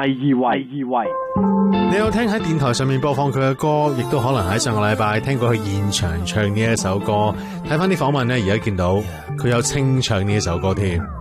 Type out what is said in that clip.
第二位。 你有聽喺電台上面播放佢嘅歌，亦都可能喺上個禮拜聽過佢現場唱呢一首歌。睇翻啲訪問呢，而家見到佢有清唱呢一首歌添。